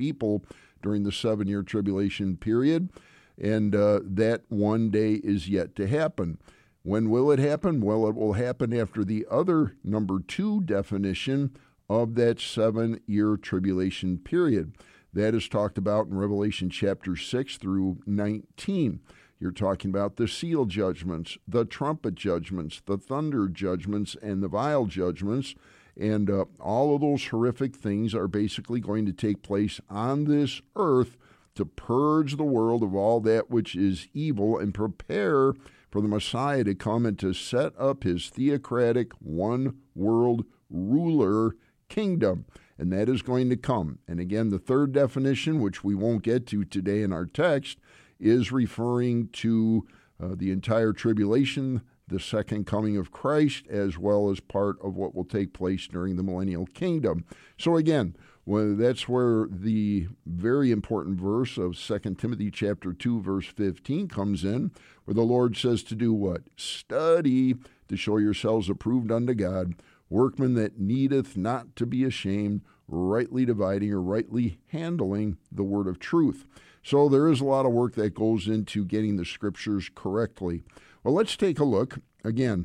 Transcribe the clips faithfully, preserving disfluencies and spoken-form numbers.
people during the seven-year tribulation period, and uh, that one day is yet to happen. When will it happen? Well, it will happen after the other number two definition of that seven-year tribulation period. That is talked about in Revelation chapter six through nineteen. You're talking about the seal judgments, the trumpet judgments, the thunder judgments, and the vial judgments. And uh, all of those horrific things are basically going to take place on this earth to purge the world of all that which is evil and prepare for the Messiah to come and to set up his theocratic one-world ruler kingdom. And that is going to come. And again, the third definition, which we won't get to today in our text, is referring to uh, the entire tribulation, the second coming of Christ, as well as part of what will take place during the millennial kingdom. So again, well, that's where the very important verse of Second Timothy chapter two, verse fifteen comes in, where the Lord says to do what? Study to show yourselves approved unto God, workmen that needeth not to be ashamed, rightly dividing or rightly handling the word of truth. So there is a lot of work that goes into getting the scriptures correctly. Well, let's take a look, again,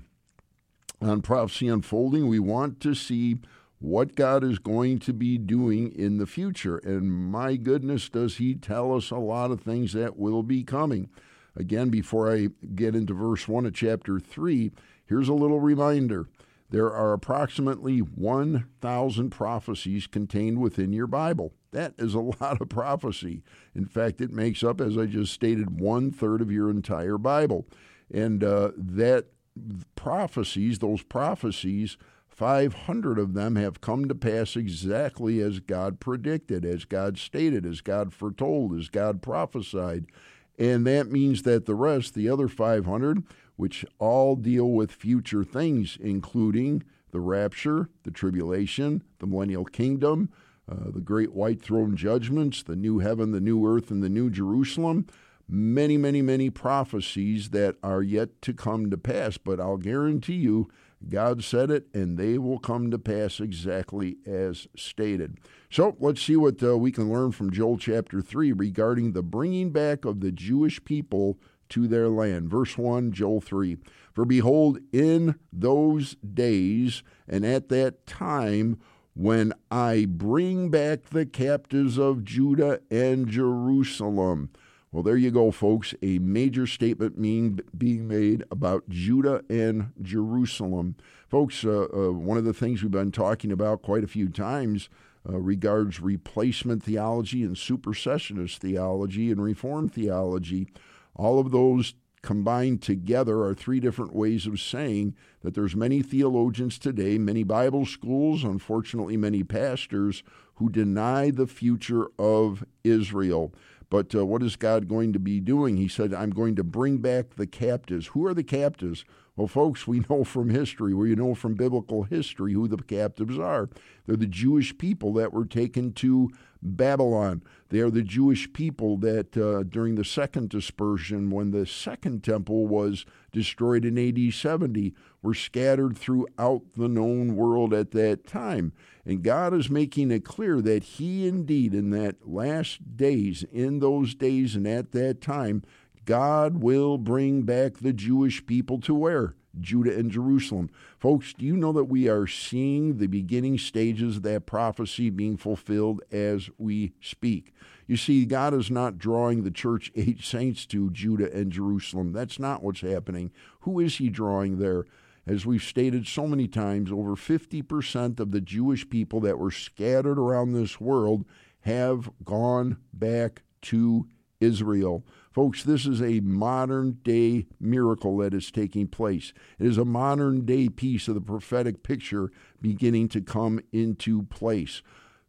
on prophecy unfolding. We want to see what God is going to be doing in the future. And my goodness, does he tell us a lot of things that will be coming. Again, before I get into verse one of chapter three, here's a little reminder. There are approximately one thousand prophecies contained within your Bible. That is a lot of prophecy. In fact, it makes up, as I just stated, one-third of your entire Bible. And uh, that prophecies, those prophecies, five hundred of them have come to pass exactly as God predicted, as God stated, as God foretold, as God prophesied. And that means that the rest, the other five hundred, which all deal with future things, including the rapture, the tribulation, the millennial kingdom, uh, the great white throne judgments, the new heaven, the new earth, and the new Jerusalem, many, many, many prophecies that are yet to come to pass. But I'll guarantee you, God said it, and they will come to pass exactly as stated. So let's see what uh, we can learn from Joel chapter three regarding the bringing back of the Jewish people to their land. Verse one, Joel three. For behold, in those days and at that time, when I bring back the captives of Judah and Jerusalem. Well, there you go, folks. A major statement being, being made about Judah and Jerusalem. Folks, uh, uh, one of the things we've been talking about quite a few times uh, regards replacement theology and supersessionist theology and Reformed theology. All of those combined together are three different ways of saying that there's many theologians today, many Bible schools, unfortunately many pastors, who deny the future of Israel. But uh, what is God going to be doing? He said, I'm going to bring back the captives. Who are the captives? Well, folks, we know from history, we know from biblical history who the captives are. They're the Jewish people that were taken to Babylon. They are the Jewish people that uh, during the second dispersion, when the second temple was destroyed in A D seventy, were scattered throughout the known world at that time. And God is making it clear that he indeed, in that last days, in those days and at that time, God will bring back the Jewish people to where? Judah and Jerusalem. Folks, do you know that we are seeing the beginning stages of that prophecy being fulfilled as we speak? You see, God is not drawing the church age saints to Judah and Jerusalem. That's not what's happening. Who is he drawing there? As we've stated so many times, over fifty percent of the Jewish people that were scattered around this world have gone back to Israel. Folks, this is a modern-day miracle that is taking place. It is a modern-day piece of the prophetic picture beginning to come into place.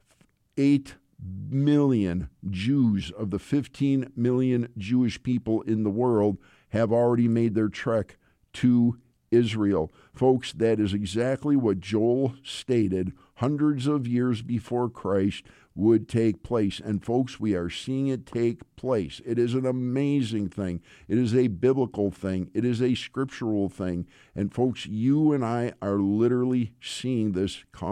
Eight million Jews of the fifteen million Jewish people in the world have already made their trek to Israel. Folks, that is exactly what Joel stated hundreds of years before Christ would take place. And folks, we are seeing it take place. It is an amazing thing. It is a biblical thing. It is a scriptural thing. And folks, you and I are literally seeing this come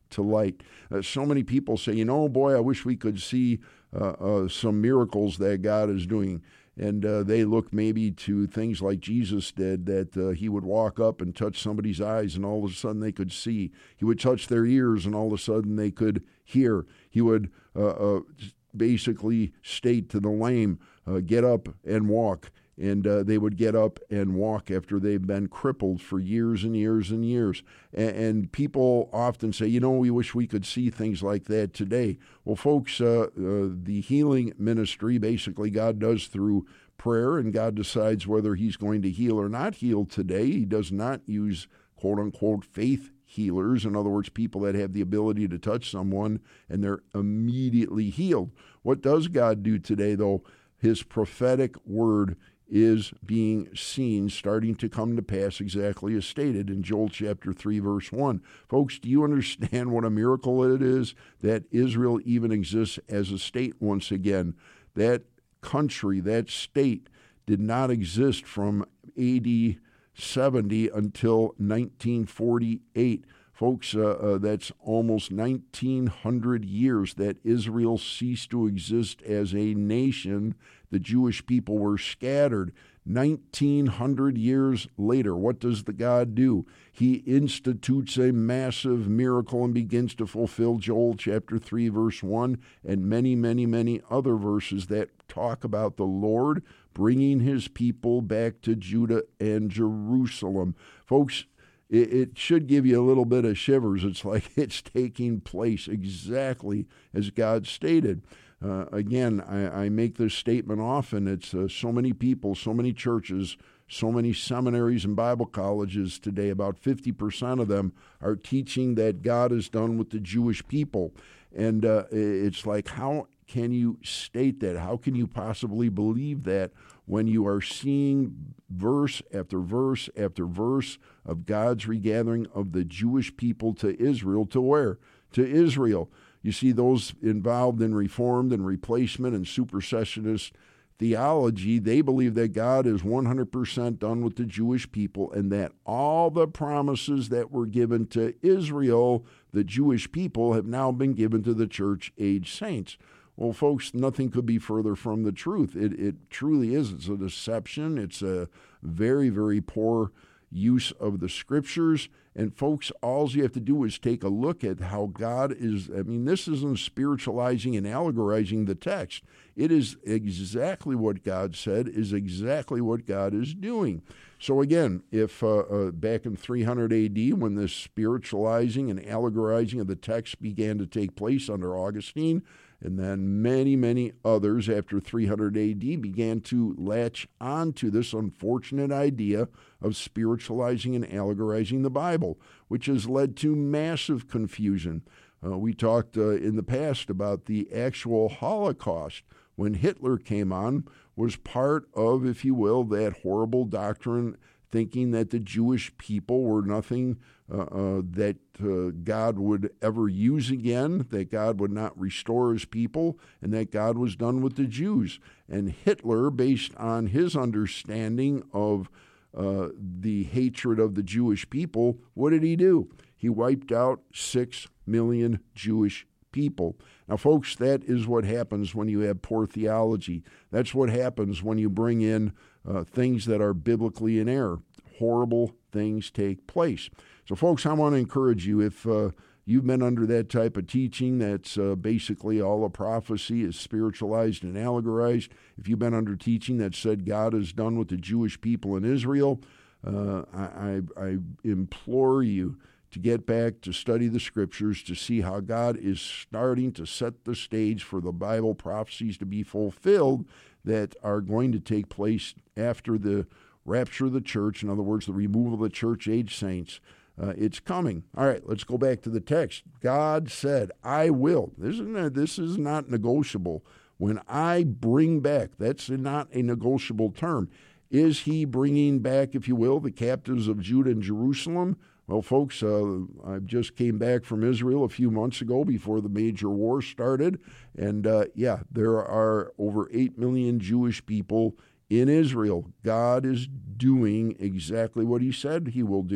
to light. Uh, so many people say, you know, boy, I wish we could see uh, uh, some miracles that God is doing. And uh, they look maybe to things like Jesus did, that uh, he would walk up and touch somebody's eyes and all of a sudden they could see. He would touch their ears and all of a sudden they could hear. He would uh, uh, basically state to the lame, uh, get up and walk. And uh, they would get up and walk after they've been crippled for years and years and years. And, and people often say, you know, we wish we could see things like that today. Well, folks, uh, uh, the healing ministry, basically God does through prayer, and God decides whether he's going to heal or not heal today. He does not use, quote unquote, faith healers. In other words, people that have the ability to touch someone and they're immediately healed. What does God do today, though? His prophetic word is being seen, starting to come to pass exactly as stated in Joel chapter three, verse one. Folks, do you understand what a miracle it is that Israel even exists as a state once again? That country, that state, did not exist from A D seventy until nineteen forty-eight. Folks, uh, uh, that's almost nineteen hundred years that Israel ceased to exist as a nation. The Jewish people were scattered. nineteen hundred years later, what does the God do? He institutes a massive miracle and begins to fulfill Joel chapter three, verse one, and many, many, many other verses that talk about the Lord bringing his people back to Judah and Jerusalem. Folks, it, it should give you a little bit of shivers. It's like it's taking place exactly as God stated. Uh, again, I, I make this statement often. It's uh, so many people, so many churches, so many seminaries and Bible colleges today, about fifty percent of them are teaching that God is done with the Jewish people. And uh, it's like, how can you state that? How can you possibly believe that when you are seeing verse after verse after verse of God's regathering of the Jewish people to Israel? To where? To Israel. You see, those involved in Reformed and replacement and supersessionist theology, they believe that God is one hundred percent done with the Jewish people and that all the promises that were given to Israel, the Jewish people, have now been given to the church-age saints. Well, folks, nothing could be further from the truth. It, it truly is. It's a deception. It's a very, very poor use of the scriptures. And folks, all you have to do is take a look at how God is. I mean, this isn't spiritualizing and allegorizing the text. It is exactly what God said, is exactly what God is doing. So again, if uh, uh, back in three hundred A D, when this spiritualizing and allegorizing of the text began to take place under Augustine, and then many, many others after three hundred A D began to latch onto this unfortunate idea of spiritualizing and allegorizing the Bible, which has led to massive confusion. Uh, we talked uh, in the past about the actual Holocaust. When Hitler came on, was part of, if you will, that horrible doctrine, thinking that the Jewish people were nothing uh, uh, that uh, God would ever use again, that God would not restore his people, and that God was done with the Jews. And Hitler, based on his understanding of uh, the hatred of the Jewish people, what did he do? He wiped out six million Jewish people. Now, folks, that is what happens when you have poor theology. That's what happens when you bring in uh, things that are biblically in error. Horrible things take place. So, folks, I want to encourage you, if uh, you've been under that type of teaching that's uh, basically all a prophecy is spiritualized and allegorized, if you've been under teaching that said God is done with the Jewish people in Israel, uh, I, I, I implore you to get back to study the scriptures to see how God is starting to set the stage for the Bible prophecies to be fulfilled that are going to take place after the rapture of the church. In other words, the removal of the church-age saints. Uh, it's coming. All right, let's go back to the text. God said, I will. This is not, this is not negotiable. When I bring back, that's not a negotiable term. Is he bringing back, if you will, the captives of Judah and Jerusalem? Well, folks, uh, I just came back from Israel a few months ago before the major war started. And, uh, yeah, there are over eight million Jewish people in Israel. God is doing exactly what he said he will do.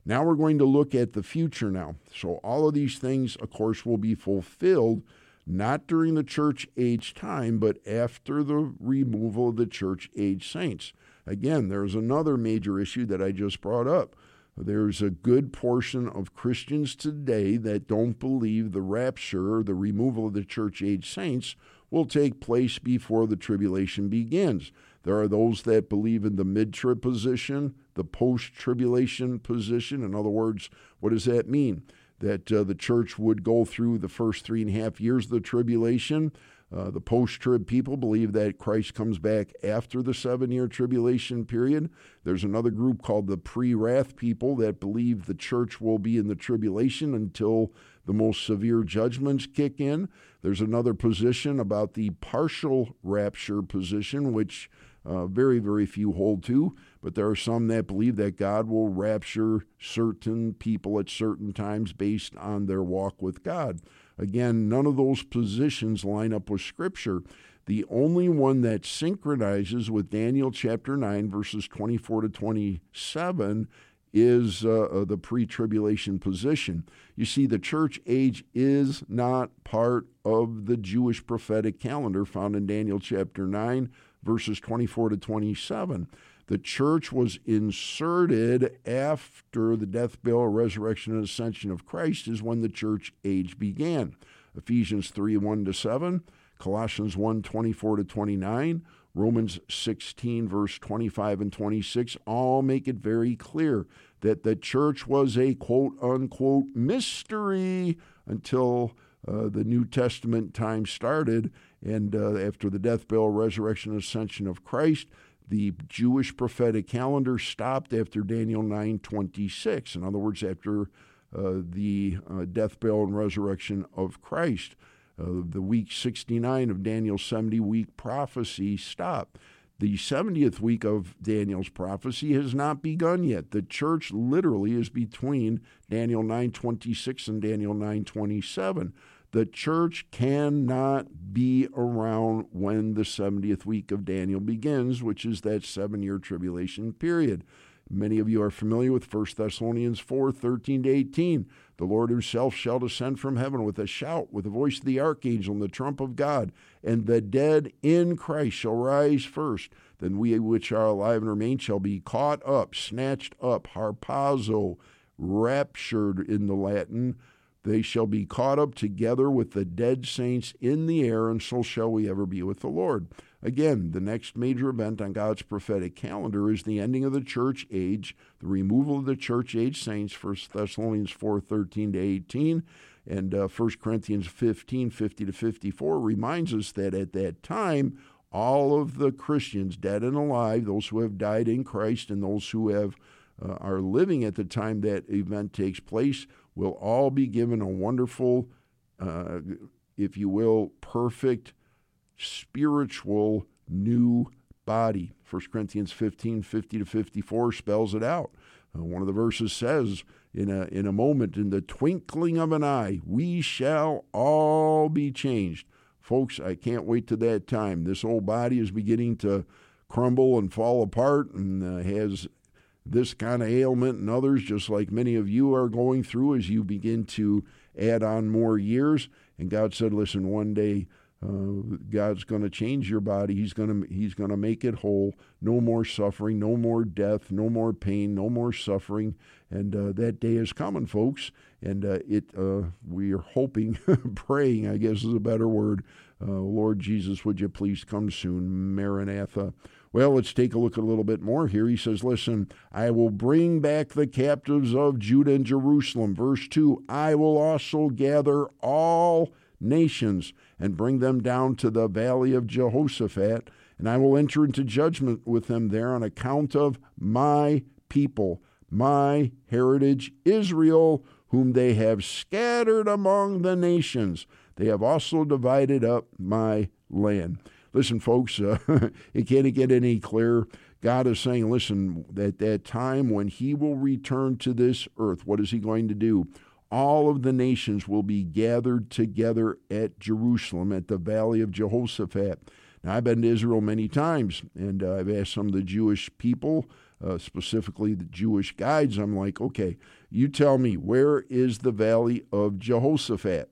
Now we're going to look at the future now. So all of these things, of course, will be fulfilled not during the church age time, but after the removal of the church age saints. Again, there's another major issue that I just brought up. There's a good portion of Christians today that don't believe the rapture, or the removal of the church age saints, will take place before the tribulation begins. There are those that believe in the mid-trib position, the post-tribulation position. In other words, what does that mean? That uh, the church would go through the first three and a half years of the tribulation. Uh, the post-trib people believe that Christ comes back after the seven-year tribulation period. There's another group called the pre-wrath people that believe the church will be in the tribulation until the most severe judgments kick in. There's another position about the partial rapture position, which uh, very, very few hold to. But there are some that believe that God will rapture certain people at certain times based on their walk with God. Again, none of those positions line up with Scripture. The only one that synchronizes with Daniel chapter nine, verses twenty-four to twenty-seven, is uh, the pre-tribulation position. You see, the church age is not part of the Jewish prophetic calendar found in Daniel chapter nine, verses twenty-four to twenty-seven. The church was inserted after the death, burial, resurrection, and ascension of Christ is when the church age began. Ephesians three, one to seven, Colossians one, twenty-four to twenty-nine, Romans sixteen, verse twenty-five and twenty-six, all make it very clear that the church was a quote-unquote mystery until uh, the New Testament time started, and uh, after the death, burial, resurrection, and ascension of Christ, the Jewish prophetic calendar stopped after Daniel nine twenty-six. In other words, after uh, the uh, death, burial, and resurrection of Christ. Uh, the week sixty-nine of Daniel's seventy-week prophecy stopped. The seventieth week of Daniel's prophecy has not begun yet. The church literally is between Daniel nine twenty-six and Daniel nine twenty-seven. The church cannot be around when the seventieth week of Daniel begins, which is that seven-year tribulation period. Many of you are familiar with First Thessalonians four, thirteen to eighteen. The Lord himself shall descend from heaven with a shout, with the voice of the archangel and the trump of God, and the dead in Christ shall rise first. Then we which are alive and remain shall be caught up, snatched up, harpazo, raptured in the Latin. They shall be caught up together with the dead saints in the air, and so shall we ever be with the Lord. Again, the next major event on God's prophetic calendar is the ending of the church age, the removal of the church age saints, First Thessalonians four, thirteen to eighteen, and uh, First Corinthians fifteen, fifty to fifty-four reminds us that at that time, all of the Christians, dead and alive, those who have died in Christ and those who have uh, are living at the time that event takes place, will all be given a wonderful, uh, if you will, perfect, spiritual new body. First Corinthians fifteen, fifty to fifty-four spells it out. Uh, one of the verses says, in a, in a moment, in the twinkling of an eye, we shall all be changed. Folks, I can't wait to that time. This old body is beginning to crumble and fall apart and uh, has this kind of ailment and others, just like many of you are going through as you begin to add on more years. And God said, listen, one day uh, God's going to change your body. He's going to He's going to make it whole. No more suffering, no more death, no more pain, no more suffering. And uh, that day is coming, folks. And uh, it uh, we are hoping, praying, I guess is a better word. Uh, Lord Jesus, would you please come soon? Maranatha. Well, let's take a look at a little bit more here. He says, listen, I will bring back the captives of Judah and Jerusalem. Verse two, I will also gather all nations and bring them down to the valley of Jehoshaphat, and I will enter into judgment with them there on account of my people, my heritage Israel, whom they have scattered among the nations. They have also divided up my land. Listen, folks, uh, it can't get any clearer. God is saying, listen, at that time when he will return to this earth, what is he going to do? All of the nations will be gathered together at Jerusalem, at the valley of Jehoshaphat. Now, I've been to Israel many times, and uh, I've asked some of the Jewish people, uh, specifically the Jewish guides, I'm like, okay, you tell me, where is the Valley of Jehoshaphat?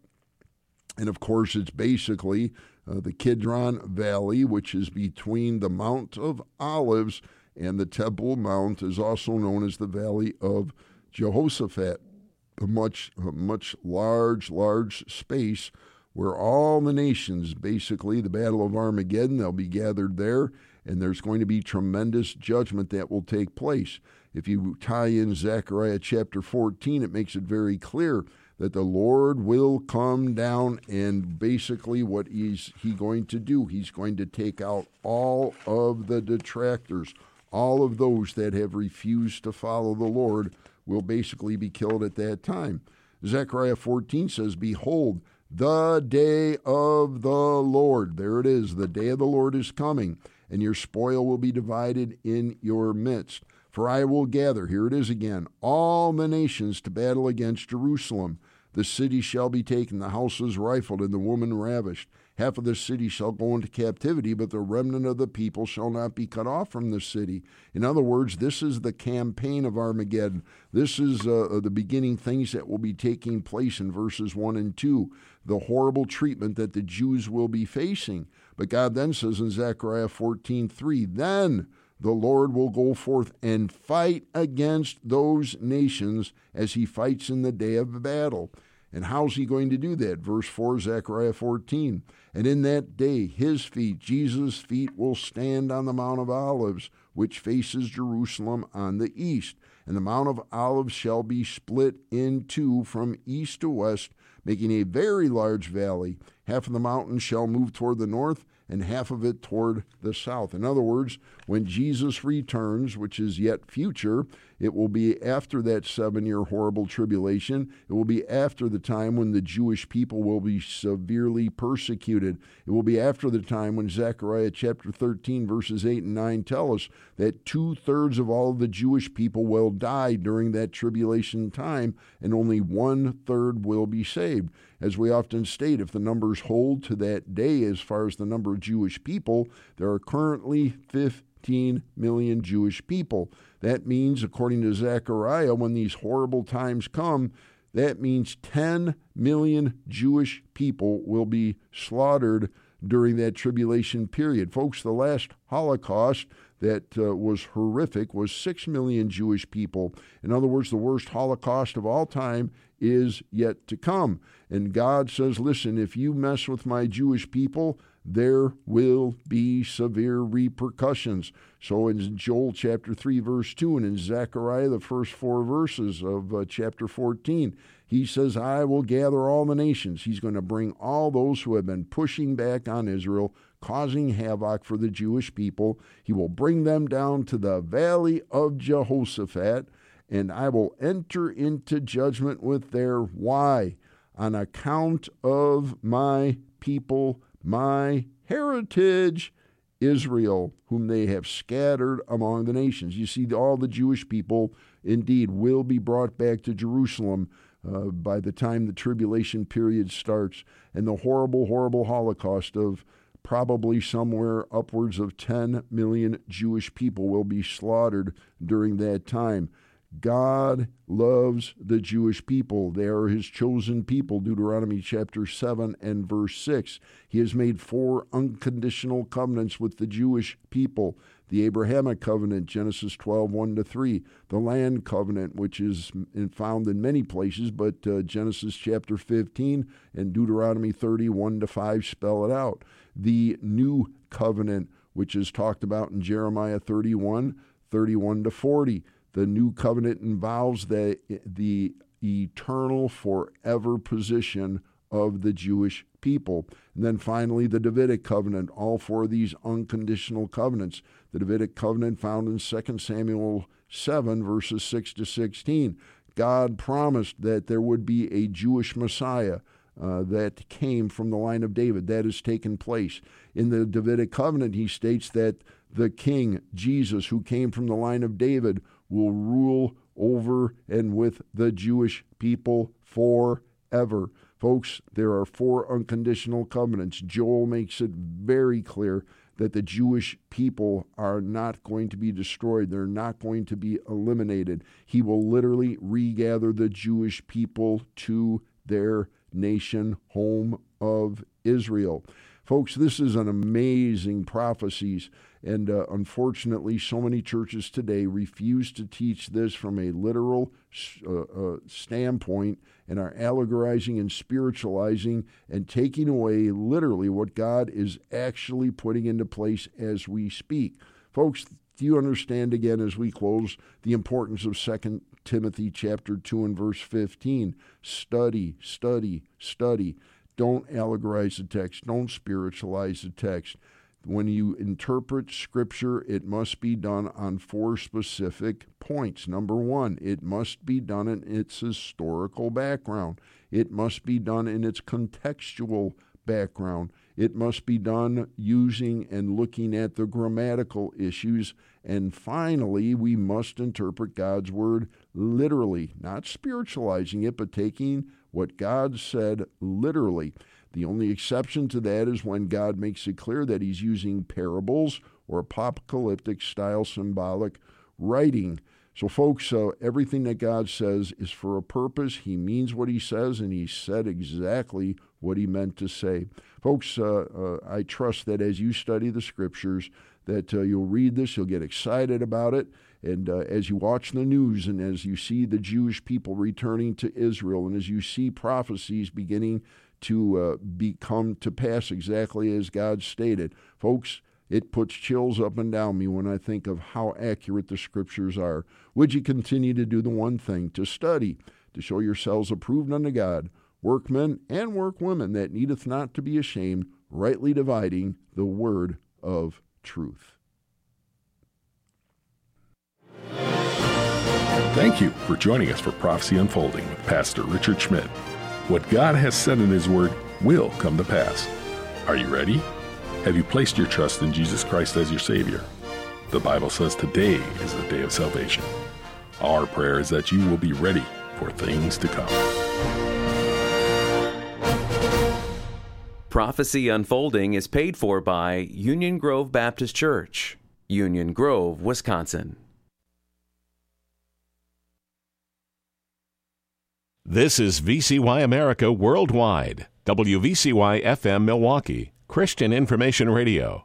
And of course, it's basically uh, the Kidron Valley, which is between the Mount of Olives and the Temple Mount, is also known as the Valley of Jehoshaphat. A much, a much large, large space where all the nations, basically the Battle of Armageddon, they'll be gathered there, and there's going to be tremendous judgment that will take place. If you tie in Zechariah chapter fourteen, it makes it very clear that the Lord will come down, and basically what he's he going to do, he's going to take out all of the detractors, all of those that have refused to follow the Lord will basically be killed at that time. Zechariah fourteen says, behold, the day of the Lord. There it is. The day of the Lord is coming, and your spoil will be divided in your midst. For I will gather, here it is again, all the nations to battle against Jerusalem. The city shall be taken, the houses rifled, and the woman ravished. Half of the city shall go into captivity, but the remnant of the people shall not be cut off from the city. In other words, this is the campaign of Armageddon. This is uh, the beginning things that will be taking place in verses one and two, the horrible treatment that the Jews will be facing. But God then says in Zechariah fourteen three, then the Lord will go forth and fight against those nations as he fights in the day of the battle. And how's he going to do that? Verse four, Zechariah fourteen. And in that day, his feet, Jesus' feet, will stand on the Mount of Olives, which faces Jerusalem on the east. And the Mount of Olives shall be split in two from east to west, making a very large valley. Half of the mountain shall move toward the north, and half of it toward the south. In other words, when Jesus returns, which is yet future, it will be after that seven-year horrible tribulation. It will be after the time when the Jewish people will be severely persecuted. It will be after the time when Zechariah chapter thirteen, verses eight and nine tell us that two-thirds of all of the Jewish people will die during that tribulation time, and only one-third will be saved. As we often state, if the numbers hold to that day as far as the number of Jewish people, there are currently fifteen million Jewish people. That means, according to Zechariah, when these horrible times come, that means ten million Jewish people will be slaughtered during that tribulation period. Folks, the last Holocaust that uh, was horrific was six million Jewish people. In other words, the worst Holocaust of all time is yet to come. And God says, listen, if you mess with my Jewish people, there will be severe repercussions. So in Joel chapter three, verse two, and in Zechariah, the first four verses of uh, chapter fourteen, he says, I will gather all the nations. He's going to bring all those who have been pushing back on Israel, causing havoc for the Jewish people. He will bring them down to the Valley of Jehoshaphat, and I will enter into judgment with their why? On account of my people, my heritage, Israel, whom they have scattered among the nations. You see, all the Jewish people indeed will be brought back to Jerusalem uh, by the time the tribulation period starts, and the horrible, horrible Holocaust of probably somewhere upwards of ten million Jewish people will be slaughtered during that time. God loves the Jewish people. They are his chosen people, Deuteronomy chapter seven and verse six. He has made four unconditional covenants with the Jewish people. The Abrahamic covenant, Genesis twelve, one to three. The land covenant, which is found in many places, but uh, Genesis chapter fifteen and Deuteronomy thirty, one to five spell it out. The new covenant, which is talked about in Jeremiah thirty-one, thirty-one to forty. The new covenant involves the, the eternal forever position of the Jewish people. And then finally, the Davidic covenant, all four of these unconditional covenants. The Davidic covenant found in Second Samuel seven, verses six to sixteen. God promised that there would be a Jewish Messiah uh, that came from the line of David. That has taken place. In the Davidic covenant, he states that the king, Jesus, who came from the line of David, will rule over and with the Jewish people forever. Folks, there are four unconditional covenants. Joel makes it very clear that the Jewish people are not going to be destroyed. They're not going to be eliminated. He will literally regather the Jewish people to their nation, home of Israel. Folks, this is an amazing prophecies, and uh, unfortunately, so many churches today refuse to teach this from a literal uh, uh, standpoint and are allegorizing and spiritualizing and taking away literally what God is actually putting into place as we speak. Folks, do you understand again as we close the importance of Second Timothy chapter two and verse fifteen? Study, study, study. Don't allegorize the text. Don't spiritualize the text. When you interpret Scripture, it must be done on four specific points. Number one, it must be done in its historical background. It must be done in its contextual background. It must be done using and looking at the grammatical issues. And finally, we must interpret God's Word literally, not spiritualizing it, but taking what God said literally. The only exception to that is when God makes it clear that he's using parables or apocalyptic style symbolic writing. So folks, uh, everything that God says is for a purpose. He means what he says, and he said exactly what he meant to say. Folks, uh, uh, I trust that as you study the Scriptures, that uh, you'll read this, you'll get excited about it, and uh, as you watch the news and as you see the Jewish people returning to Israel, and as you see prophecies beginning to uh, become to pass exactly as God stated, folks, it puts chills up and down me when I think of how accurate the Scriptures are. Would you continue to do the one thing, to study, to show yourselves approved unto God, workmen and workwomen that needeth not to be ashamed, rightly dividing the word of truth. Thank you for joining us for Prophecy Unfolding with Pastor Richard Schmidt. What God has said in His Word will come to pass. Are you ready? Have you placed your trust in Jesus Christ as your Savior? The Bible says today is the day of salvation. Our prayer is that you will be ready for things to come. Prophecy Unfolding is paid for by Union Grove Baptist Church, Union Grove, Wisconsin. This is V C Y America Worldwide, W V C Y F M Milwaukee, Christian Information Radio.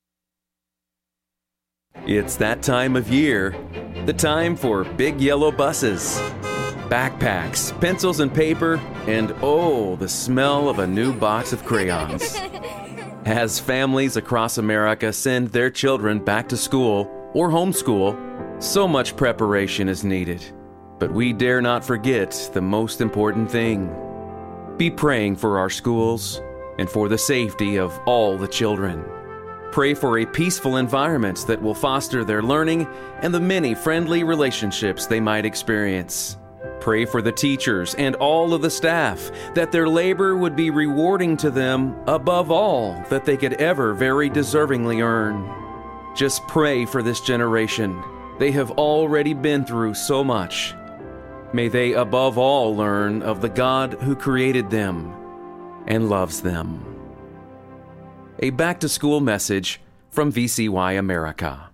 It's that time of year, the time for big yellow buses, backpacks, pencils and paper, and oh, the smell of a new box of crayons. As families across America send their children back to school or homeschool, so much preparation is needed. But we dare not forget the most important thing. Be praying for our schools and for the safety of all the children. Pray for a peaceful environment that will foster their learning and the many friendly relationships they might experience. Pray for the teachers and all of the staff, that their labor would be rewarding to them above all that they could ever very deservingly earn. Just pray for this generation. They have already been through so much. May they above all learn of the God who created them and loves them. A back-to-school message from V C Y America.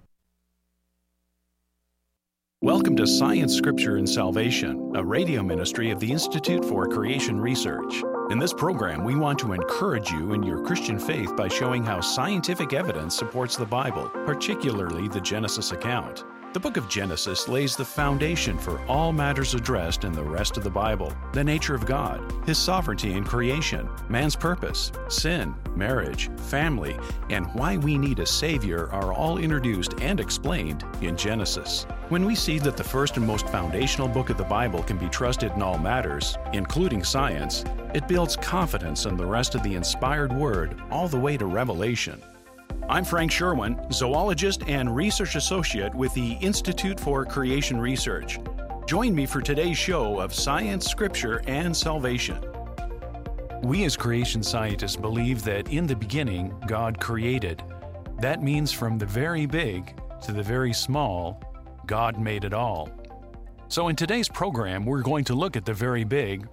Welcome to Science, Scripture, and Salvation, a radio ministry of the Institute for Creation Research. In this program, we want to encourage you in your Christian faith by showing how scientific evidence supports the Bible, particularly the Genesis account. The book of Genesis lays the foundation for all matters addressed in the rest of the Bible: the nature of God, His sovereignty in creation, man's purpose, sin, marriage, family, and why we need a Savior are all introduced and explained in Genesis. When we see that the first and most foundational book of the Bible can be trusted in all matters, including science, it builds confidence in the rest of the inspired Word all the way to Revelation. I'm Frank Sherwin, zoologist and research associate with the Institute for Creation Research. Join me for today's show of Science, Scripture, and Salvation. We as creation scientists believe that in the beginning, God created. That means from the very big to the very small, God made it all. So in today's program, we're going to look at the very big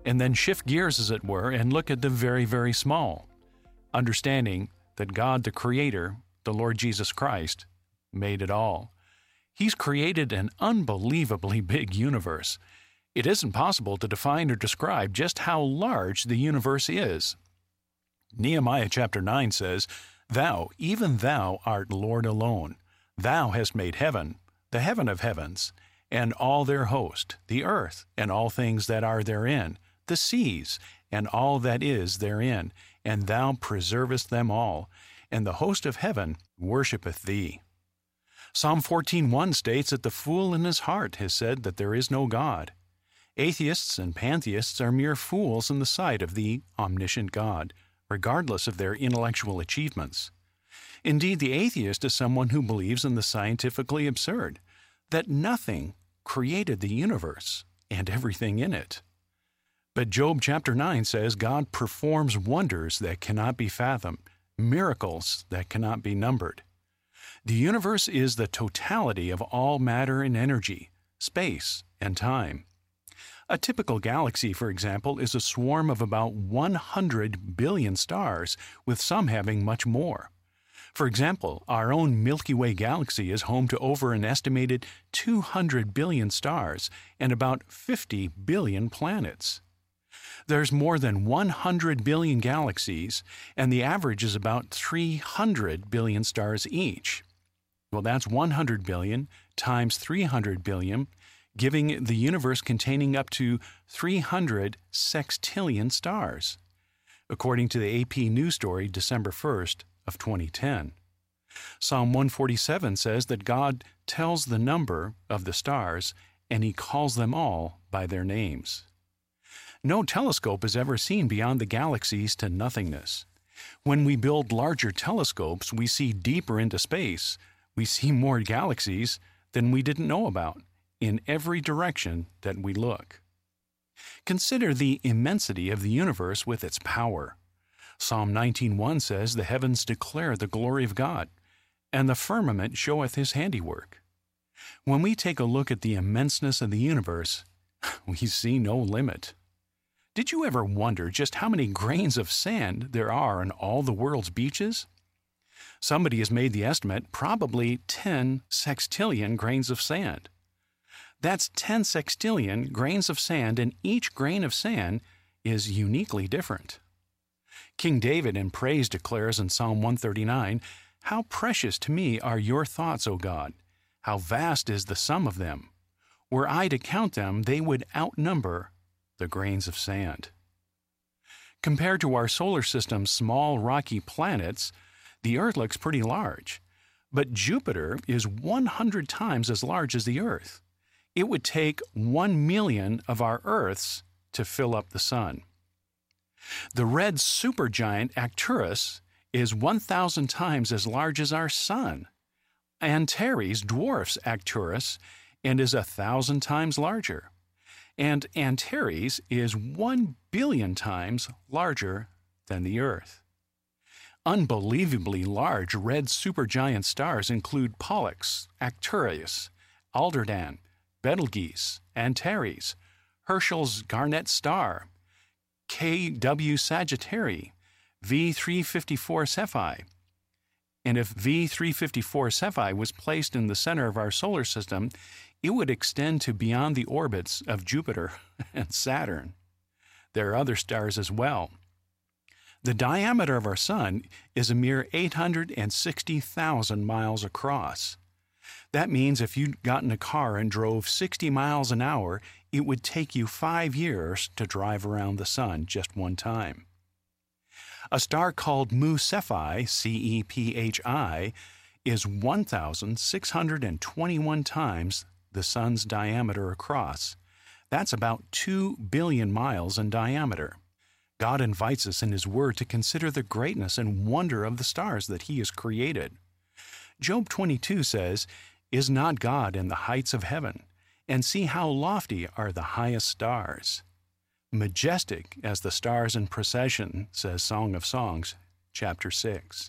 and then shift gears, as it were, and look at the very, very small, understanding that God, the Creator, the Lord Jesus Christ, made it all. He's created an unbelievably big universe. It isn't possible to define or describe just how large the universe is. Nehemiah chapter nine says, "Thou, even thou, art Lord alone. Thou hast made heaven, the heaven of heavens, and all their host, the earth, and all things that are therein, the seas, and all that is therein, and thou preservest them all, and the host of heaven worshipeth thee." Psalm fourteen one states that the fool in his heart has said that there is no God. Atheists and pantheists are mere fools in the sight of the omniscient God, regardless of their intellectual achievements. Indeed, the atheist is someone who believes in the scientifically absurd, that nothing created the universe and everything in it. But Job chapter nine says God performs wonders that cannot be fathomed, miracles that cannot be numbered. The universe is the totality of all matter and energy, space and time. A typical galaxy, for example, is a swarm of about one hundred billion stars, with some having much more. For example, our own Milky Way galaxy is home to over an estimated two hundred billion stars and about fifty billion planets. There's more than one hundred billion galaxies, and the average is about three hundred billion stars each. Well, that's one hundred billion times three hundred billion, giving the universe containing up to three hundred sextillion stars, according to the A P News story December first of twenty ten. Psalm one forty-seven says that God tells the number of the stars, and He calls them all by their names. No telescope has ever seen beyond the galaxies to nothingness. When we build larger telescopes, we see deeper into space. We see more galaxies than we didn't know about, in every direction that we look. Consider the immensity of the universe with its power. Psalm nineteen one says, "The heavens declare the glory of God, and the firmament showeth His handiwork." When we take a look at the immenseness of the universe, we see no limit. Did you ever wonder just how many grains of sand there are on all the world's beaches? Somebody has made the estimate, probably ten sextillion grains of sand. That's ten sextillion grains of sand, and each grain of sand is uniquely different. King David in praise declares in Psalm one thirty-nine, "How precious to me are your thoughts, O God! How vast is the sum of them! Were I to count them, they would outnumber the grains of sand." Compared to our solar system's small rocky planets, the Earth looks pretty large. But Jupiter is one hundred times as large as the Earth. It would take one million of our Earths to fill up the Sun. The red supergiant Arcturus is one thousand times as large as our Sun. Antares dwarfs Arcturus and is a thousand times larger. And Antares is one billion times larger than the Earth. Unbelievably large red supergiant stars include Pollux, Arcturus, Aldebaran, Betelgeuse, Antares, Herschel's Garnet Star, K W Sagittarii, V three fifty-four Cephei. And if V three fifty-four Cephei was placed in the center of our solar system, it would extend to beyond the orbits of Jupiter and Saturn. There are other stars as well. The diameter of our Sun is a mere eight hundred sixty thousand miles across. That means if you got in a car and drove sixty miles an hour, it would take you five years to drive around the Sun just one time. A star called Mu Cephi, C E P H I, is one thousand six hundred twenty-one times the Sun's diameter across. That's about two billion miles in diameter. God invites us in His Word to consider the greatness and wonder of the stars that He has created. Job twenty-two says, "Is not God in the heights of heaven? And see how lofty are the highest stars. Majestic as the stars in procession," says Song of Songs, chapter six.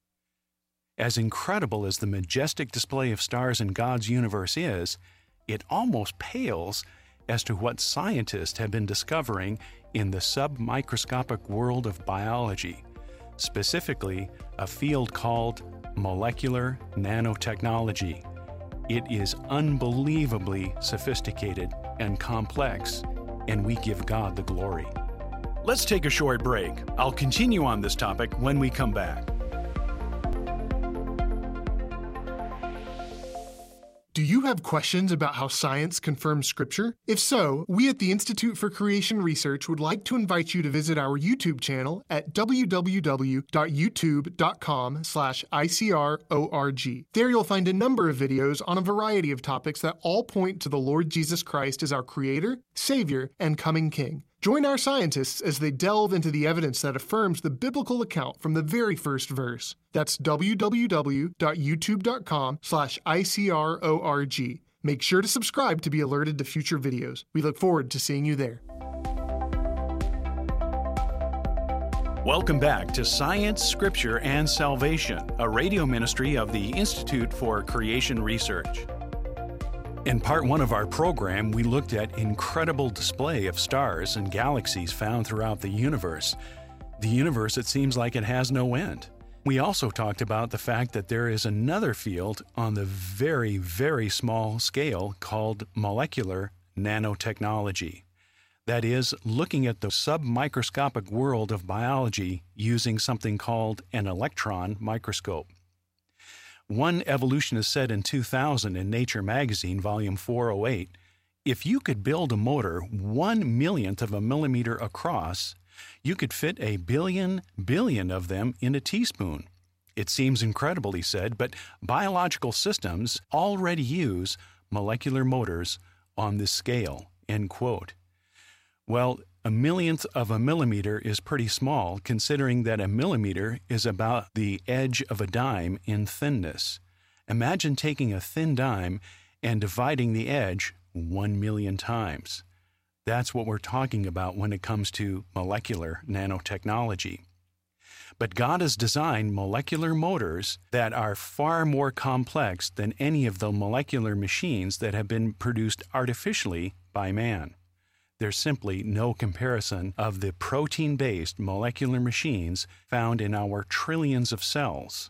As incredible as the majestic display of stars in God's universe is, it almost pales as to what scientists have been discovering in the submicroscopic world of biology, specifically a field called molecular nanotechnology. It is unbelievably sophisticated and complex, and we give God the glory. Let's take a short break. I'll continue on this topic when we come back. Do you have questions about how science confirms Scripture? If so, we at the Institute for Creation Research would like to invite you to visit our YouTube channel at w w w dot youtube dot com slash I C R org. There you'll find a number of videos on a variety of topics that all point to the Lord Jesus Christ as our Creator, Savior, and coming King. Join our scientists as they delve into the evidence that affirms the biblical account from the very first verse. That's w w w dot youtube dot com slash I C R org. Make sure to subscribe to be alerted to future videos. We look forward to seeing you there. Welcome back to Science, Scripture, and Salvation, a radio ministry of the Institute for Creation Research. In part one of our program, we looked at incredible display of stars and galaxies found throughout the universe. The universe, it seems like it has no end. We also talked about the fact that there is another field on the very, very small scale called molecular nanotechnology. That is, looking at the submicroscopic world of biology using something called an electron microscope. One evolutionist said in two thousand in Nature magazine, volume four oh eight, if you could build a motor one millionth of a millimeter across, you could fit a billion billion of them in a teaspoon. It seems incredible, he said, but biological systems already use molecular motors on this scale, end quote. Well, a millionth of a millimeter is pretty small, considering that a millimeter is about the edge of a dime in thinness. Imagine taking a thin dime and dividing the edge one million times. That's what we're talking about when it comes to molecular nanotechnology. But God has designed molecular motors that are far more complex than any of the molecular machines that have been produced artificially by man. There's simply no comparison of the protein-based molecular machines found in our trillions of cells.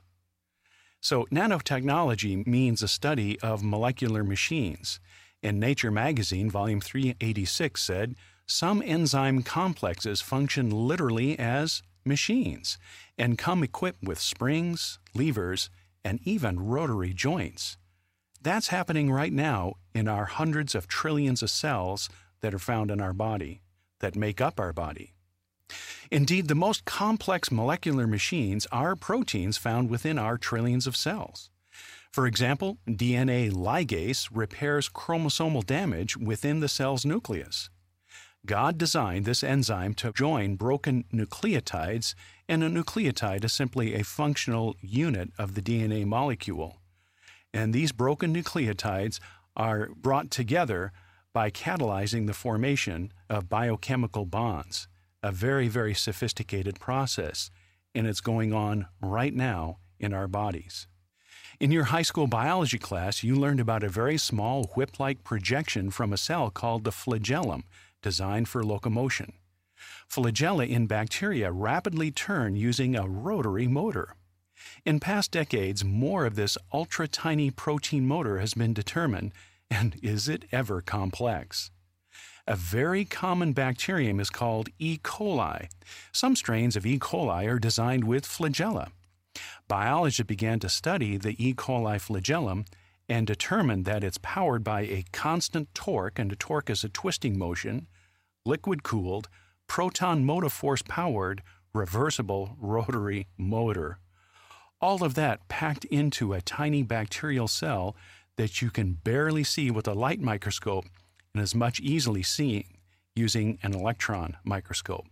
So nanotechnology means a study of molecular machines. And Nature magazine, volume three eighty-six said, some enzyme complexes function literally as machines and come equipped with springs, levers, and even rotary joints. That's happening right now in our hundreds of trillions of cells that are found in our body, that make up our body. Indeed, the most complex molecular machines are proteins found within our trillions of cells. For example, D N A ligase repairs chromosomal damage within the cell's nucleus. God designed this enzyme to join broken nucleotides, and a nucleotide is simply a functional unit of the D N A molecule. And these broken nucleotides are brought together by catalyzing the formation of biochemical bonds, a very, very sophisticated process, and it's going on right now in our bodies. In your high school biology class, you learned about a very small whip-like projection from a cell called the flagellum, designed for locomotion. Flagella in bacteria rapidly turn using a rotary motor. In past decades, more of this ultra-tiny protein motor has been determined, and is it ever complex? A very common bacterium is called E. coli. Some strains of E. coli are designed with flagella. Biologists began to study the E. coli flagellum and determined that it's powered by a constant torque, and a torque is a twisting motion, liquid-cooled, proton motor force-powered, reversible rotary motor. All of that packed into a tiny bacterial cell that you can barely see with a light microscope and is much easily seen using an electron microscope.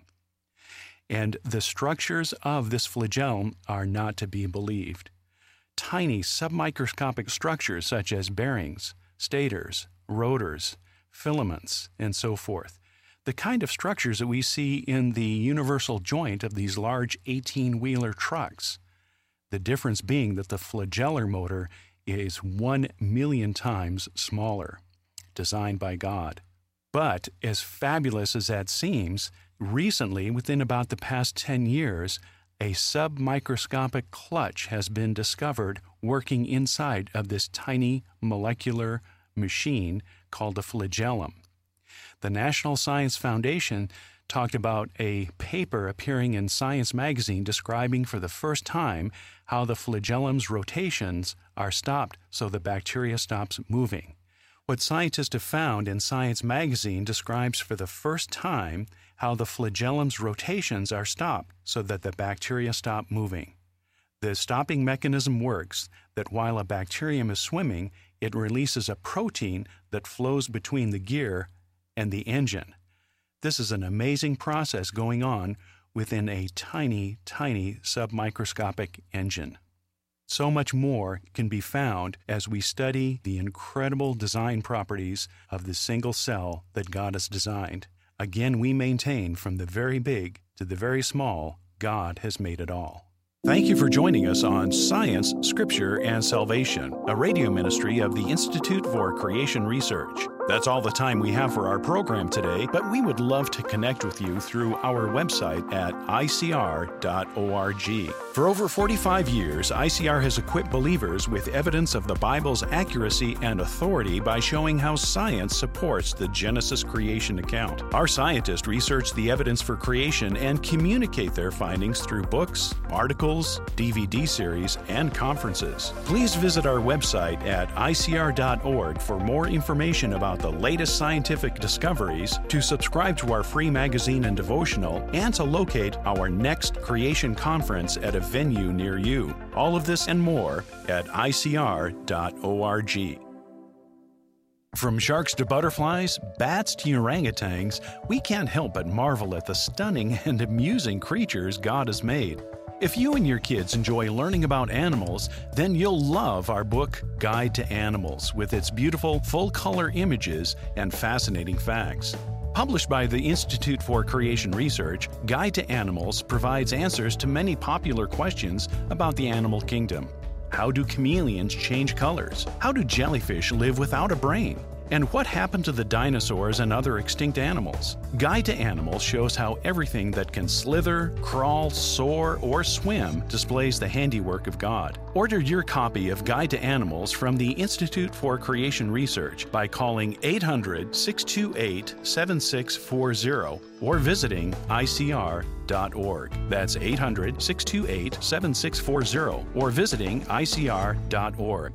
And the structures of this flagellum are not to be believed. Tiny submicroscopic structures such as bearings, stators, rotors, filaments, and so forth. The kind of structures that we see in the universal joint of these large eighteen-wheeler trucks. The difference being that the flagellar motor is one million times smaller, designed by God. But as fabulous as that seems, recently, within about the past ten years, a submicroscopic clutch has been discovered working inside of this tiny molecular machine called a flagellum. The National Science Foundation talked about a paper appearing in Science magazine describing for the first time how the flagellum's rotations are stopped so the bacteria stops moving. What scientists have found in Science magazine describes for the first time how the flagellum's rotations are stopped so that the bacteria stop moving. The stopping mechanism works that while a bacterium is swimming, it releases a protein that flows between the gear and the engine. This is an amazing process going on within a tiny, tiny submicroscopic engine. So much more can be found as we study the incredible design properties of the single cell that God has designed. Again, we maintain from the very big to the very small, God has made it all. Thank you for joining us on Science, Scripture, and Salvation, a radio ministry of the Institute for Creation Research. That's all the time we have for our program today, but we would love to connect with you through our website at I C R dot org. For over forty-five years, I C R has equipped believers with evidence of the Bible's accuracy and authority by showing how science supports the Genesis creation account. Our scientists research the evidence for creation and communicate their findings through books, articles, D V D series, and conferences. Please visit our website at I C R dot org for more information about the latest scientific discoveries, to subscribe to our free magazine and devotional, and to locate our next creation conference at a venue near you. All of this and more at I C R dot org. From sharks to butterflies, bats to orangutans, we can't help but marvel at the stunning and amusing creatures God has made. If you and your kids enjoy learning about animals, then you'll love our book, Guide to Animals, with its beautiful, full-color images and fascinating facts. Published by the Institute for Creation Research, Guide to Animals provides answers to many popular questions about the animal kingdom. How do chameleons change colors? How do jellyfish live without a brain? And what happened to the dinosaurs and other extinct animals? Guide to Animals shows how everything that can slither, crawl, soar, or swim displays the handiwork of God. Order your copy of Guide to Animals from the Institute for Creation Research by calling eight hundred, six two eight, seven six four zero or visiting I C R dot org. That's eight hundred, six two eight, seven six four zero or visiting I C R dot org.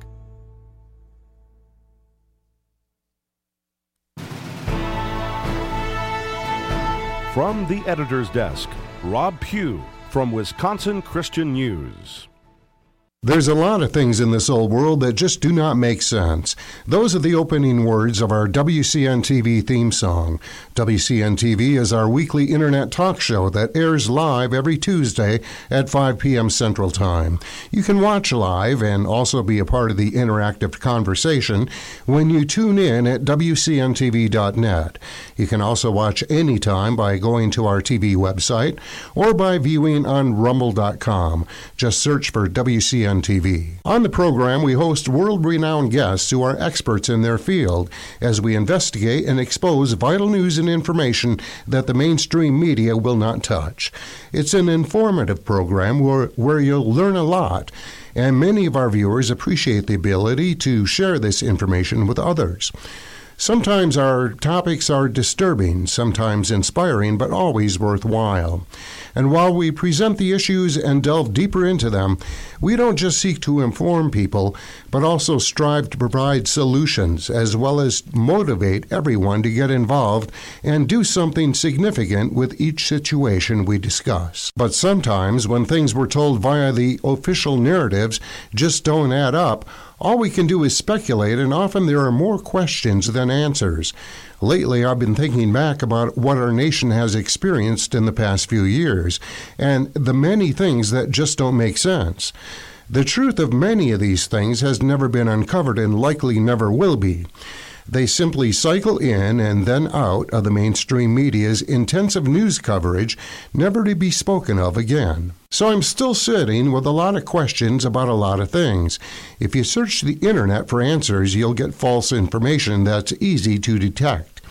From the editor's desk, Rob Pugh from Wisconsin Christian News. There's a lot of things in this old world that just do not make sense. Those are the opening words of our W C N T V theme song. W C N T V is our weekly internet talk show that airs live every Tuesday at five p.m. Central Time. You can watch live and also be a part of the interactive conversation when you tune in at W C N T V dot net. You can also watch anytime by going to our T V website or by viewing on rumble dot com. Just search for W C N T V. On the program, we host world-renowned guests who are experts in their field as we investigate and expose vital news and information that the mainstream media will not touch. It's an informative program where, where you'll learn a lot, and many of our viewers appreciate the ability to share this information with others. Sometimes our topics are disturbing, sometimes inspiring, but always worthwhile. And while we present the issues and delve deeper into them, we don't just seek to inform people, but also strive to provide solutions, as well as motivate everyone to get involved and do something significant with each situation we discuss. But sometimes, when things we're told via the official narratives just don't add up, all we can do is speculate, and often there are more questions than answers. Lately, I've been thinking back about what our nation has experienced in the past few years, and the many things that just don't make sense. The truth of many of these things has never been uncovered and likely never will be. They simply cycle in and then out of the mainstream media's intensive news coverage, never to be spoken of again. So I'm still sitting with a lot of questions about a lot of things. If you search the internet for answers, you'll get false information that's easy to detect.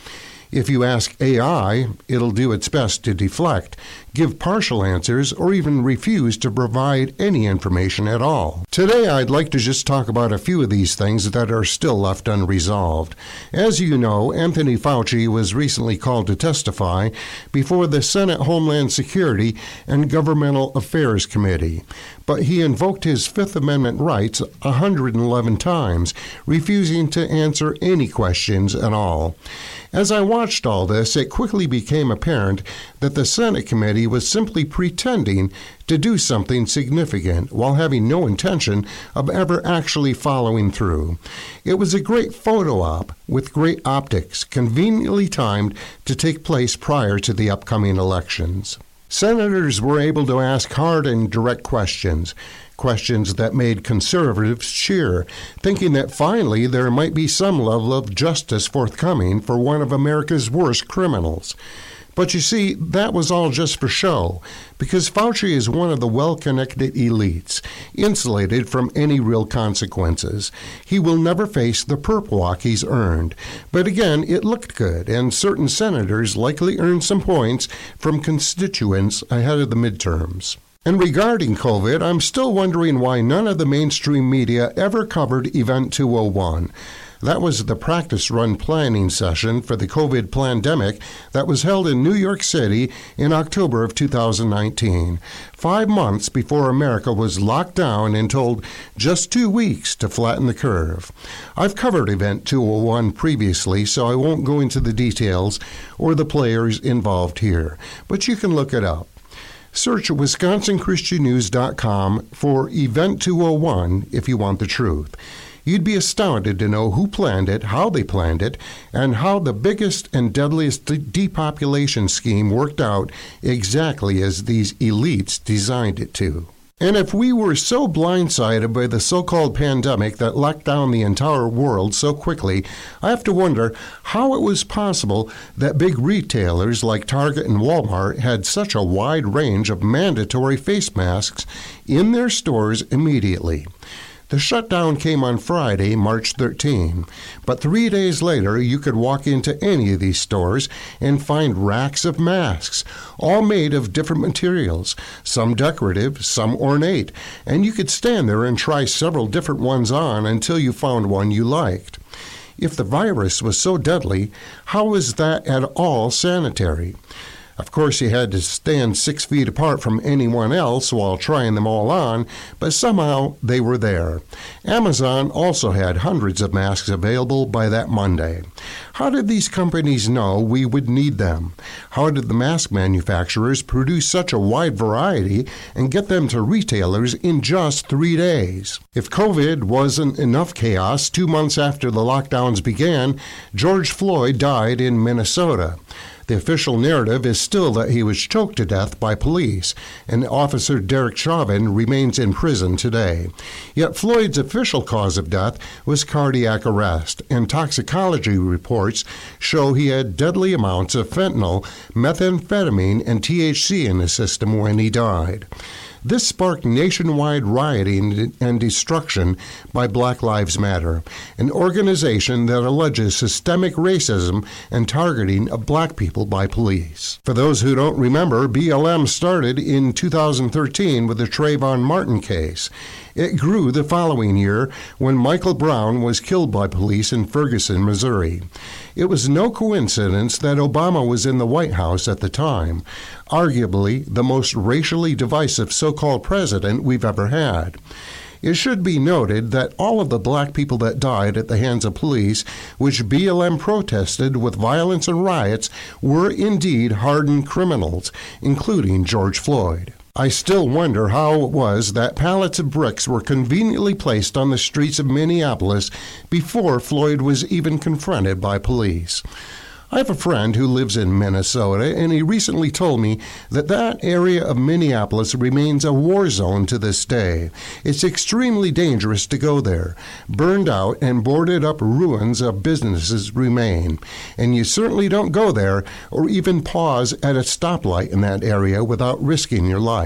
If you ask A I, it'll do its best to deflect, give partial answers, or even refuse to provide any information at all. Today, I'd like to just talk about a few of these things that are still left unresolved. As you know, Anthony Fauci was recently called to testify before the Senate Homeland Security and Governmental Affairs Committee, but he invoked his Fifth Amendment rights one hundred eleven times, refusing to answer any questions at all. As I watched all this, it quickly became apparent that the Senate committee was simply pretending to do something significant while having no intention of ever actually following through. It was a great photo op with great optics, conveniently timed to take place prior to the upcoming elections. Senators were able to ask hard and direct questions, questions that made conservatives cheer, thinking that finally there might be some level of justice forthcoming for one of America's worst criminals. But you see, that was all just for show, because Fauci is one of the well-connected elites, insulated from any real consequences. He will never face the perp walk he's earned. But again, it looked good, and certain senators likely earned some points from constituents ahead of the midterms. And regarding COVID, I'm still wondering why none of the mainstream media ever covered Event two oh one. That was the practice-run planning session for the COVID pandemic that was held in New York City in October of two thousand nineteen, five months before America was locked down and told just two weeks to flatten the curve. I've covered Event two oh one previously, so I won't go into the details or the players involved here, but you can look it up. Search Wisconsin Christian News dot com for Event two oh one if you want the truth. You'd be astounded to know who planned it, how they planned it, and how the biggest and deadliest de- depopulation scheme worked out exactly as these elites designed it to. And if we were so blindsided by the so-called pandemic that locked down the entire world so quickly, I have to wonder how it was possible that big retailers like Target and Walmart had such a wide range of mandatory face masks in their stores immediately. The shutdown came on Friday, March thirteenth, but three days later you could walk into any of these stores and find racks of masks, all made of different materials, some decorative, some ornate, and you could stand there and try several different ones on until you found one you liked. If the virus was so deadly, how was that at all sanitary? Of course, you had to stand six feet apart from anyone else while trying them all on, but somehow they were there. Amazon also had hundreds of masks available by that Monday. How did these companies know we would need them? How did the mask manufacturers produce such a wide variety and get them to retailers in just three days? If COVID wasn't enough chaos, two months after the lockdowns began, George Floyd died in Minnesota. The official narrative is still that he was choked to death by police, and Officer Derek Chauvin remains in prison today. Yet Floyd's official cause of death was cardiac arrest, and toxicology reports show he had deadly amounts of fentanyl, methamphetamine, and T H C in his system when he died. This sparked nationwide rioting and destruction by Black Lives Matter, an organization that alleges systemic racism and targeting of black people by police. For those who don't remember, B L M started in two thousand thirteen with the Trayvon Martin case. It grew the following year when Michael Brown was killed by police in Ferguson, Missouri. It was no coincidence that Obama was in the White House at the time, arguably the most racially divisive so-called president we've ever had. It should be noted that all of the black people that died at the hands of police, which B L M protested with violence and riots, were indeed hardened criminals, including George Floyd. I still wonder how it was that pallets of bricks were conveniently placed on the streets of Minneapolis before Floyd was even confronted by police. I have a friend who lives in Minnesota, and he recently told me that that area of Minneapolis remains a war zone to this day. It's extremely dangerous to go there. Burned out and boarded up ruins of businesses remain, and you certainly don't go there or even pause at a stoplight in that area without risking your life.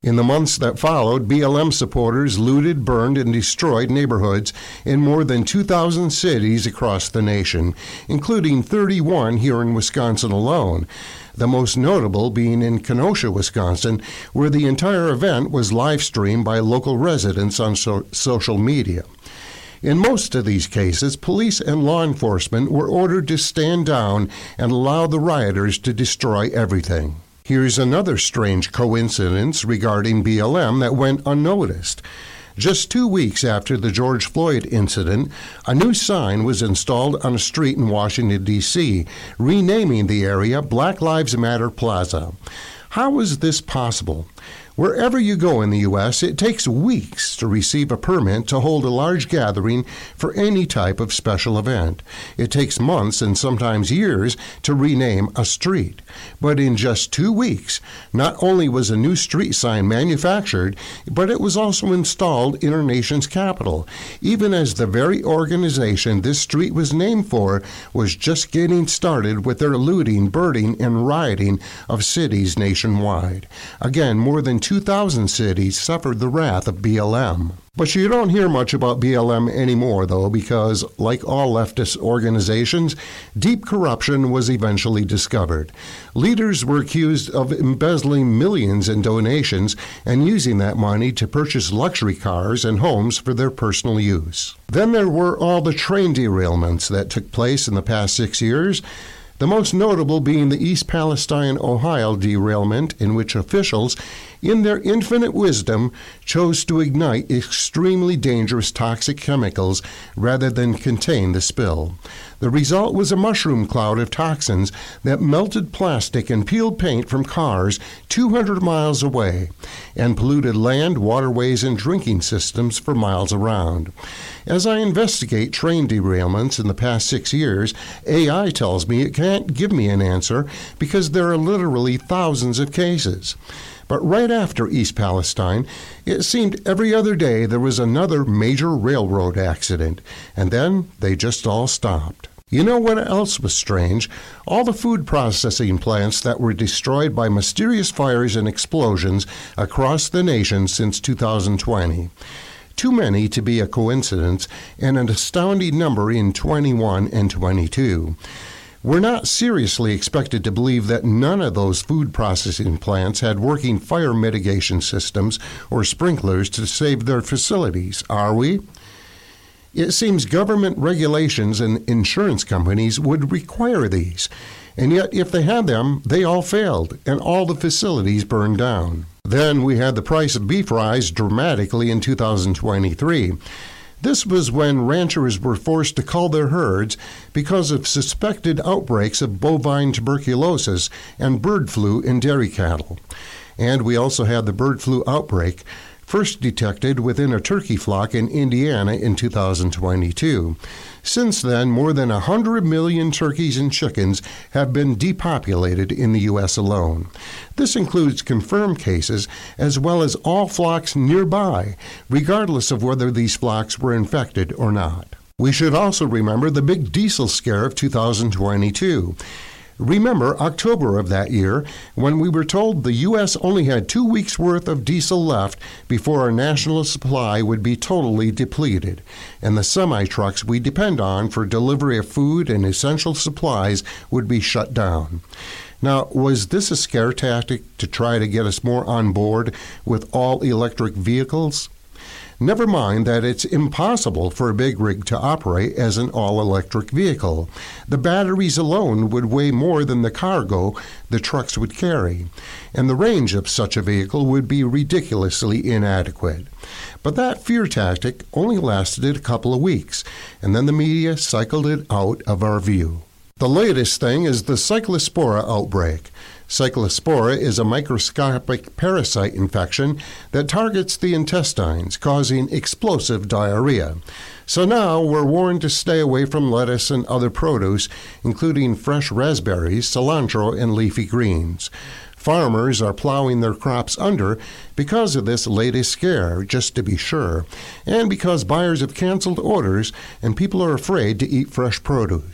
In the months that followed, B L M supporters looted, burned, and destroyed neighborhoods in more than two thousand cities across the nation, including thirty-one here in Wisconsin alone. The most notable being in Kenosha, Wisconsin, where the entire event was live-streamed by local residents on so- social media. In most of these cases, police and law enforcement were ordered to stand down and allow the rioters to destroy everything. Here's another strange coincidence regarding B L M that went unnoticed. Just two weeks after the George Floyd incident, a new sign was installed on a street in Washington, D C, renaming the area Black Lives Matter Plaza. How was this possible? Wherever you go in the U S, it takes weeks to receive a permit to hold a large gathering for any type of special event. It takes months and sometimes years to rename a street. But in just two weeks, not only was a new street sign manufactured, but it was also installed in our nation's capital, even as the very organization this street was named for was just getting started with their looting, burning, and rioting of cities nationwide. Again, more than two thousand cities suffered the wrath of B L M. But you don't hear much about B L M anymore, though, because, like all leftist organizations, deep corruption was eventually discovered. Leaders were accused of embezzling millions in donations and using that money to purchase luxury cars and homes for their personal use. Then there were all the train derailments that took place in the past six years. The most notable being the East Palestine, Ohio derailment, in which officials, in their infinite wisdom, chose to ignite extremely dangerous toxic chemicals rather than contain the spill. The result was a mushroom cloud of toxins that melted plastic and peeled paint from cars two hundred miles away and polluted land, waterways, and drinking systems for miles around. As I investigate train derailments in the past six years, A I tells me it can't give me an answer because there are literally thousands of cases. But right after East Palestine, it seemed every other day there was another major railroad accident, and then they just all stopped. You know what else was strange? All the food processing plants that were destroyed by mysterious fires and explosions across the nation since two thousand twenty. Too many to be a coincidence, and an astounding number in twenty-one and twenty-two. We're not seriously expected to believe that none of those food processing plants had working fire mitigation systems or sprinklers to save their facilities, are we? It seems government regulations and insurance companies would require these, and yet if they had them, they all failed, and all the facilities burned down. Then we had the price of beef rise dramatically in two thousand twenty-three. This was when ranchers were forced to cull their herds because of suspected outbreaks of bovine tuberculosis and bird flu in dairy cattle. And we also had the bird flu outbreak, first detected within a turkey flock in Indiana in two thousand twenty-two. Since then, more than one hundred million turkeys and chickens have been depopulated in the U S alone. This includes confirmed cases as well as all flocks nearby, regardless of whether these flocks were infected or not. We should also remember the big diesel scare of two thousand twenty-two. Remember October of that year, when we were told the U S only had two weeks' worth of diesel left before our national supply would be totally depleted, and the semi-trucks we depend on for delivery of food and essential supplies would be shut down. Now, was this a scare tactic to try to get us more on board with all-electric vehicles? Never mind that it's impossible for a big rig to operate as an all-electric vehicle. The batteries alone would weigh more than the cargo the trucks would carry, and the range of such a vehicle would be ridiculously inadequate. But that fear tactic only lasted a couple of weeks, and then the media cycled it out of our view. The latest thing is the Cyclospora outbreak. Cyclospora is a microscopic parasite infection that targets the intestines, causing explosive diarrhea. So now we're warned to stay away from lettuce and other produce, including fresh raspberries, cilantro, and leafy greens. Farmers are plowing their crops under because of this latest scare, just to be sure, and because buyers have canceled orders and people are afraid to eat fresh produce.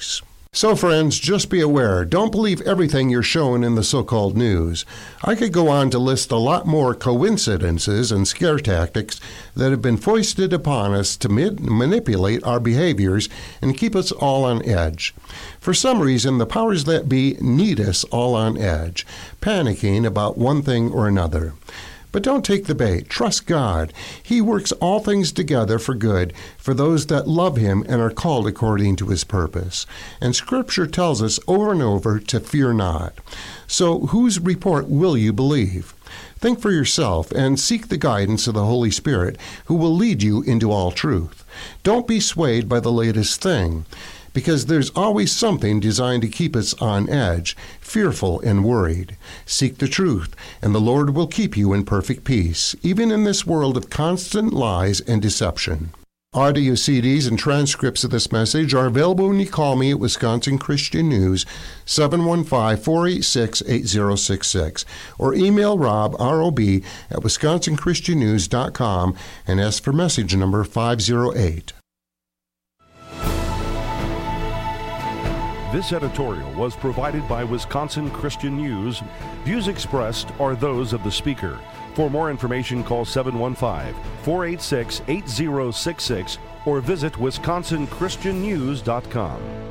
So friends, just be aware. Don't believe everything you're shown in the so-called news. I could go on to list a lot more coincidences and scare tactics that have been foisted upon us to ma- manipulate our behaviors and keep us all on edge. For some reason, the powers that be need us all on edge, panicking about one thing or another. But don't take the bait. Trust God. He works all things together for good for those that love Him and are called according to His purpose. And Scripture tells us over and over to fear not. So whose report will you believe? Think for yourself and seek the guidance of the Holy Spirit, who will lead you into all truth. Don't be swayed by the latest thing, because there's always something designed to keep us on edge, fearful and worried. Seek the truth, and the Lord will keep you in perfect peace, even in this world of constant lies and deception. Audio C Ds and transcripts of this message are available when you call me at Wisconsin Christian News, seven one five, four eight six, eight zero six six, or email Rob, R O B, at wisconsin christian news dot com and ask for message number five oh eight. This editorial was provided by Wisconsin Christian News. Views expressed are those of the speaker. For more information, call seven one five, four eight six, eight zero six six or visit wisconsin christian news dot com.